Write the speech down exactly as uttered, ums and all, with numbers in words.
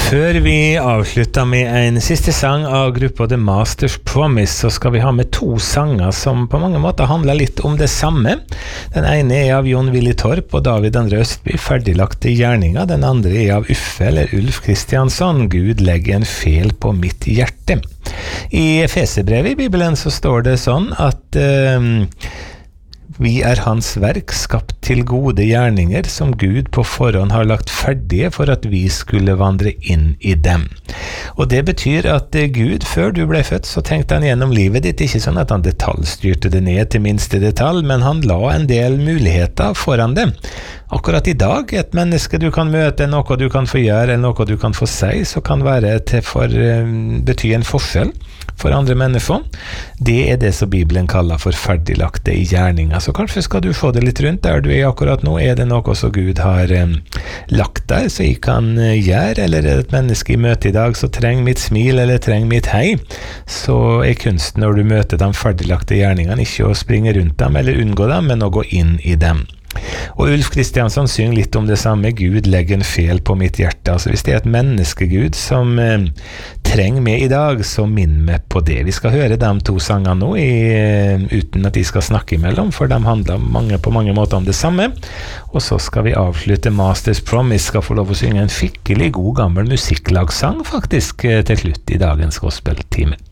Før vi avslutter med en siste sang av gruppa The Master's Promise, så skal vi ha med to sanger som på mange måter handler litt om det samme. Den ene er av Jon Willy Torp og David André Østby, Ferdiglagte gjerninger. Den andre er av Uffe eller Ulf Kristiansson, Gud legger en fel på mitt hjerte. I Efeserbrevet i Bibelen så står det sånn at uh, vi er hans verk, skapt til gode gjerninger, som Gud på forhånd har lagt ferdige for at vi skulle vandre inn i dem. Og det betyr at Gud, før du ble født, så tenkte han gjennom livet ditt, ikke sånn at han detaljstyrte det ned til minste detalj, men han la en del muligheter foran det. Akkurat i dag, et menneske du kan møte, noe du kan få gjøre, eller noe du kan få si, så kan være til for, bety en forskjell for andre mennesker. Det er det som Bibelen kaller for ferdiglagte i gjerninger. Så kanskje skal du få det litt rundt der du er akkurat nå. Er det noe som Gud har um, lagt der, så jeg kan uh, gjøre, eller er det et menneske i møte i dag som trenger mitt smil, eller trenger mitt hei, så er kunsten når du møter de ferdiglagte gjerningene, ikke å springe rundt dem eller unngå dem, men å gå inn i dem. Og Ulf Kristiansson synger litt om det samme. Gud legger en fel på mitt hjerte. Altså hvis det er et menneskegud som eh, trenger meg i dag, så minn meg på det. Vi skal høre de to sangene nå i, uten at de skal snakke imellom, for de handler mange, på mange måter om det samme. Og så skal vi avslutte Master's Promise, skal få lov å synge en skikkelig god gammel musikklagsang faktisk til slutt i dagens gospeltime.